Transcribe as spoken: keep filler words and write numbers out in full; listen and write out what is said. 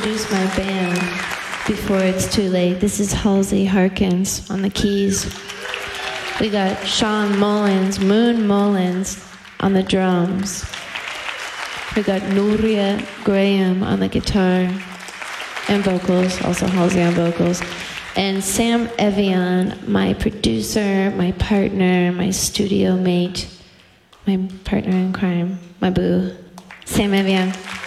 introduce my band before it's too late. This is Halsey Harkins on the keys. We got Sean Mullins, Moon Mullins on the drums. We got Nuria Graham on the guitar and vocals, also Halsey on vocals. And Sam Evian, my producer, my partner, my studio mate, my partner in crime, my boo, Sam Evian.